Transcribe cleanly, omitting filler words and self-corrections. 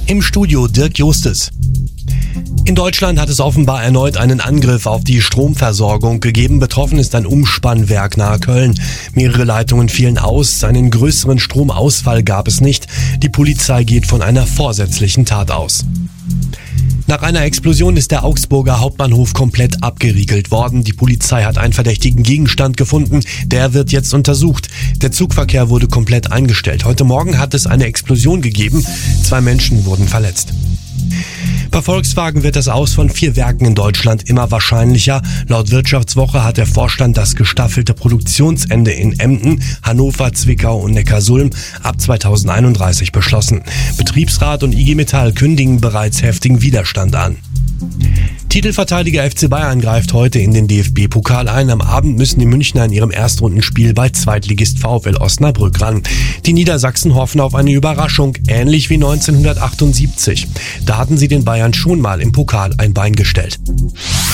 Im Studio Dirk Justes. In Deutschland hat es offenbar erneut einen Angriff auf die Stromversorgung gegeben. Betroffen ist ein Umspannwerk nahe Köln. Mehrere Leitungen fielen aus. Einen größeren Stromausfall gab es nicht. Die Polizei geht von einer vorsätzlichen Tat aus. Nach einer Explosion ist der Augsburger Hauptbahnhof komplett abgeriegelt worden. Die Polizei hat einen verdächtigen Gegenstand gefunden. Der wird jetzt untersucht. Der Zugverkehr wurde komplett eingestellt. Heute Morgen hat es eine Explosion gegeben. 2 Menschen wurden verletzt. Bei Volkswagen wird das Aus von 4 Werken in Deutschland immer wahrscheinlicher. Laut Wirtschaftswoche hat der Vorstand das gestaffelte Produktionsende in Emden, Hannover, Zwickau und Neckarsulm ab 2031 beschlossen. Betriebsrat und IG Metall kündigen bereits heftigen Widerstand an. Titelverteidiger FC Bayern greift heute in den DFB-Pokal ein. Am Abend müssen die Münchner in ihrem Erstrundenspiel bei Zweitligist VfL Osnabrück ran. Die Niedersachsen hoffen auf eine Überraschung, ähnlich wie 1978. Da hatten sie den Bayern schon mal im Pokal ein Bein gestellt.